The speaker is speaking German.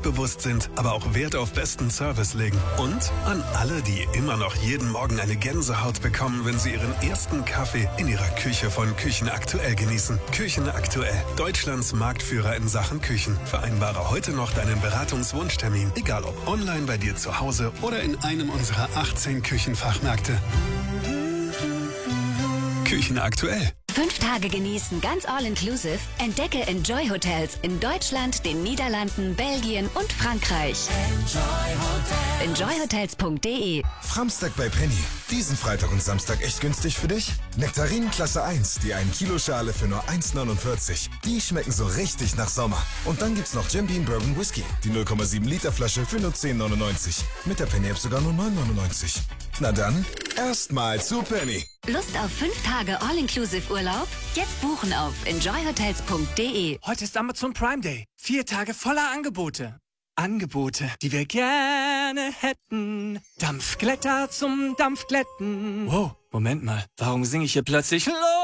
preisbewusst sind, aber auch Wert auf besten Service legen. Und an alle, die immer noch jeden Morgen eine Gänsehaut bekommen, wenn sie ihren ersten Kaffee in ihrer Küche von Küchen Aktuell genießen. Küchen Aktuell, Deutschlands Marktführer in Sachen Küchen. Vereinbare heute noch deinen Beratungswunschtermin, egal ob online bei dir zu Hause oder in einem unserer 18 Küchenfachmärkte. Küchen Aktuell. 5 Tage genießen, ganz all-inclusive. Entdecke Enjoy Hotels in Deutschland, den Niederlanden, Belgien und Frankreich. Enjoyhotels.de. Framstag bei Penny. Diesen Freitag und Samstag echt günstig für dich? Nektarinen Klasse 1, die 1 Kilo Schale für nur 1,49. Die schmecken so richtig nach Sommer. Und dann gibt's noch Jim Beam Bourbon Whisky. Die 0,7 Liter Flasche für nur 10,99. Mit der Penny App sogar nur 9,99. Na dann, erstmal zu Penny. Lust auf 5 Tage all-inclusive Urlaub? Jetzt buchen auf enjoyhotels.de. Heute ist Amazon Prime Day. 4 Tage voller Angebote. Angebote, die wir gerne hätten. Dampfglätter zum Dampfglätten. Wow, Moment mal. Warum singe ich hier plötzlich Los?